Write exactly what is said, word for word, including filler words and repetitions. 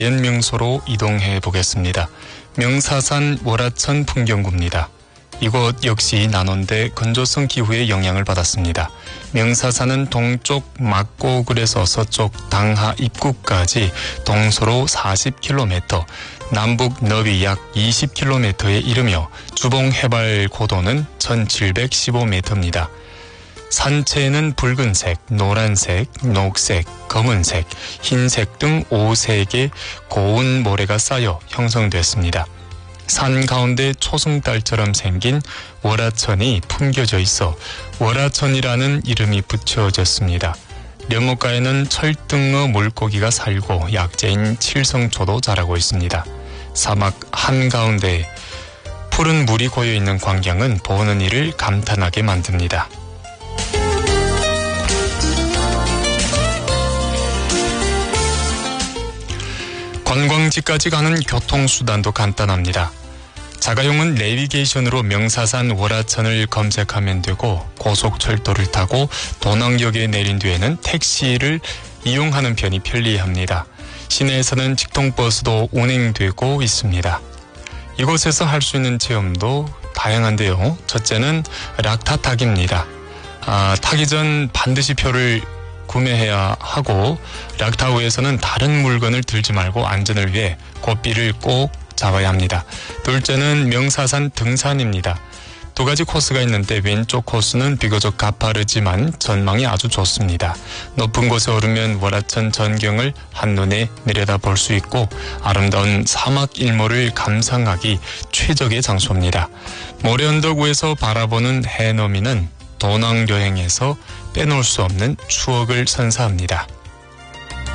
옛 명소로 이동해 보겠습니다. 명사산 월화천 풍경구입니다. 이곳 역시 난원대 건조성 기후의 영향을 받았습니다. 명사산은 동쪽 막고글에서 서쪽 당하 입구까지 동서로 사십 킬로미터, 남북 너비 약 이십 킬로미터에 이르며 주봉 해발 고도는 천칠백십오 미터입니다. 산체에는 붉은색, 노란색, 녹색, 검은색, 흰색 등 오색의 고운 모래가 쌓여 형성됐습니다. 산 가운데 초승달처럼 생긴 월화천이 품겨져 있어 월화천이라는 이름이 붙여졌습니다. 려목가에는 철등어 물고기가 살고 약재인 칠성초도 자라고 있습니다. 사막 한가운데 푸른 물이 고여있는 광경은 보는 이를 감탄하게 만듭니다. 관광지까지 가는 교통수단도 간단합니다. 자가용은 내비게이션으로 명사산 월화천을 검색하면 되고 고속철도를 타고 도낭역에 내린 뒤에는 택시를 이용하는 편이 편리합니다. 시내에서는 직통버스도 운행되고 있습니다. 이곳에서 할 수 있는 체험도 다양한데요. 첫째는 락타 타기입니다. 아, 타기 전 반드시 표를 구매해야 하고 락타우에서는 다른 물건을 들지 말고 안전을 위해 고삐를 꼭 잡아야 합니다. 둘째는 명사산 등산입니다. 두 가지 코스가 있는데 왼쪽 코스는 비교적 가파르지만 전망이 아주 좋습니다. 높은 곳에 오르면 월화천 전경을 한눈에 내려다볼 수 있고 아름다운 사막 일몰을 감상하기 최적의 장소입니다. 모래언덕 위에서 바라보는 해넘이는 도낭 여행에서 빼놓을 수 없는 추억을 선사합니다.